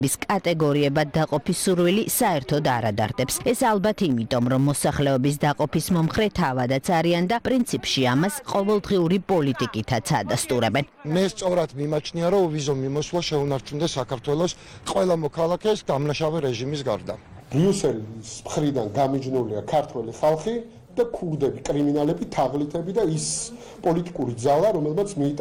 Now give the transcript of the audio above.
ის კატეგორიებად დაყოფის სურვილი საერთოდ არ ადარდებს. ეს ალბათ იმიტომ, რომ მოსახლეობის დაყოფის მომხრე თავადაც არიან და პრინციპში ამას ყოველდღიური პოლიტიკითაც ადასტურებენ. მე სწორად მიმაჩნია, რომ ვიზო მიმოსვლა შეუნარჩუნდეს საქართველოს ყველა მოქალაქეს დამნაშავე რეჟიმის გარდა. ბრიუსელის მხრიდან გამიჯნულია ქართველი ხალხი და ქურდები, კრიმინალები, თაღლითები და ის პოლიტიკური ძალა, რომელმაც